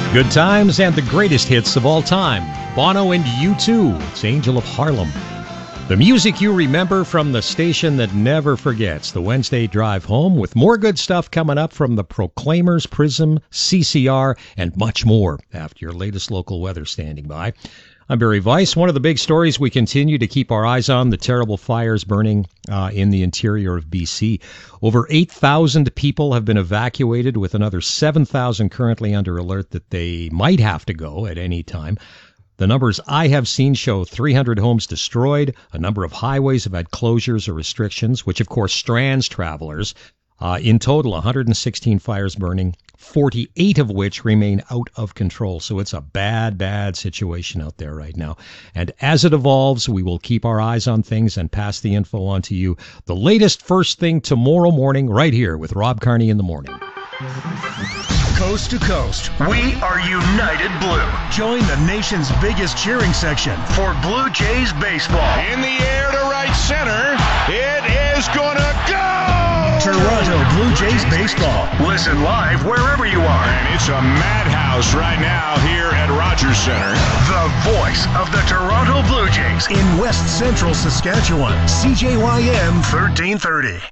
Good times and the greatest hits of all time. Bono and U2. It's Angel of Harlem. The music you remember from the station that never forgets. The Wednesday Drive Home with more good stuff coming up from the Proclaimers, Prism, CCR, and much more after your latest local weather standing by. I'm Barry Weiss. One of the big stories we continue to keep our eyes on, the terrible fires burning in the interior of BC. Over 8,000 people have been evacuated, with another 7,000 currently under alert that they might have to go at any time. The numbers I have seen show 300 homes destroyed. A number of highways have had closures or restrictions, which of course strands travelers. In total, 116 fires burning, 48 of which remain out of control. So it's a bad, bad situation out there right now. And as it evolves, we will keep our eyes on things and pass the info on to you. The latest first thing tomorrow morning right here with Rob Carney in the morning. Coast to coast, we are United Blue. Join the nation's biggest cheering section for Blue Jays baseball. In the air to right center, it is gonna go! Toronto Blue Jays baseball. Listen live wherever you are. And it's a madhouse right now here at Rogers Center. The voice of the Toronto Blue Jays in West Central Saskatchewan. CJYM 1330.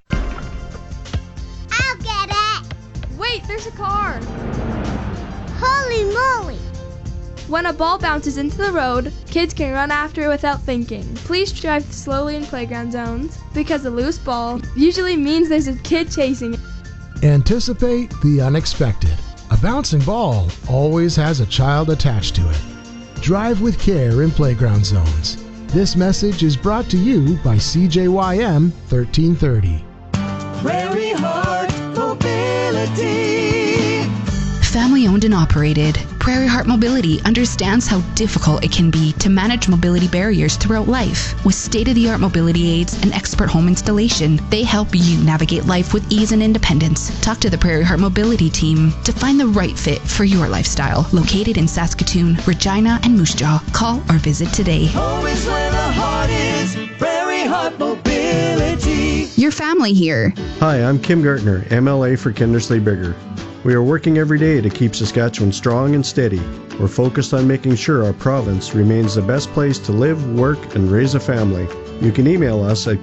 I'll get it. Wait, there's a car. Holy moly. When a ball bounces into the road, kids can run after it without thinking. Please drive slowly in playground zones, because a loose ball usually means there's a kid chasing it. Anticipate the unexpected. A bouncing ball always has a child attached to it. Drive with care in playground zones. This message is brought to you by CJYM 1330. Prairie Heart Mobility. Family owned and operated, Prairie Heart Mobility understands how difficult it can be to manage mobility barriers throughout life. With state-of-the-art mobility aids and expert home installation, they help you navigate life with ease and independence. Talk to the Prairie Heart Mobility team to find the right fit for your lifestyle. Located in Saskatoon, Regina, and Moose Jaw. Call or visit today. Home is where the heart is. Prairie Heart Mobility. Your family here. Hi, I'm Kim Gartner, MLA for Kindersley Bigger. We are working every day to keep Saskatchewan strong and steady. We're focused on making sure our province remains the best place to live, work, and raise a family. You can email us at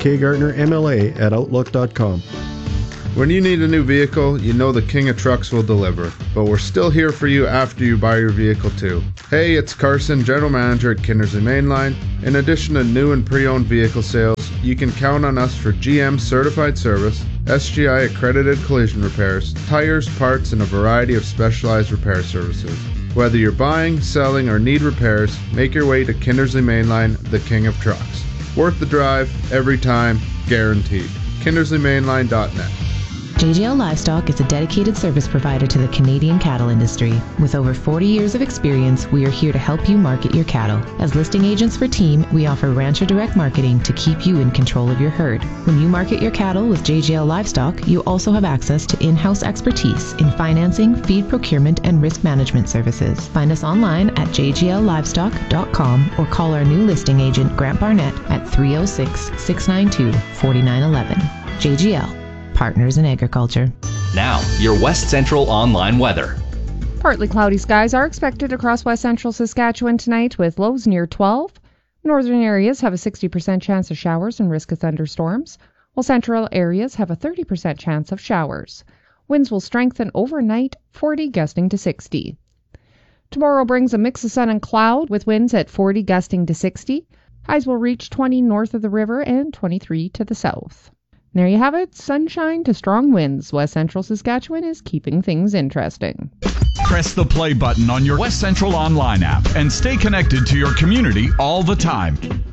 kgartnermla@outlook.com. When you need a new vehicle, you know the King of Trucks will deliver. But we're still here for you after you buy your vehicle too. Hey, it's Carson, General Manager at Kindersley Mainline. In addition to new and pre-owned vehicle sales, you can count on us for GM certified service, SGI accredited collision repairs, tires, parts, and a variety of specialized repair services. Whether you're buying, selling, or need repairs, make your way to Kindersley Mainline, the King of Trucks. Worth the drive, every time, guaranteed. KindersleyMainline.net. JGL Livestock is a dedicated service provider to the Canadian cattle industry. With over 40 years of experience, we are here to help you market your cattle. As listing agents for Team, we offer Rancher Direct Marketing to keep you in control of your herd. When you market your cattle with JGL Livestock, you also have access to in-house expertise in financing, feed procurement, and risk management services. Find us online at jgllivestock.com or call our new listing agent, Grant Barnett, at 306-692-4911. JGL. Partners in Agriculture. Now, your West Central online weather. Partly cloudy skies are expected across West Central Saskatchewan tonight with lows near 12. Northern areas have a 60% chance of showers and risk of thunderstorms, while central areas have a 30% chance of showers. Winds will strengthen overnight, 40 gusting to 60. Tomorrow brings a mix of sun and cloud with winds at 40 gusting to 60. Highs will reach 20 north of the river and 23 to the south. There you have it. Sunshine to strong winds. West Central Saskatchewan is keeping things interesting. Press the play button on your West Central online app and stay connected to your community all the time.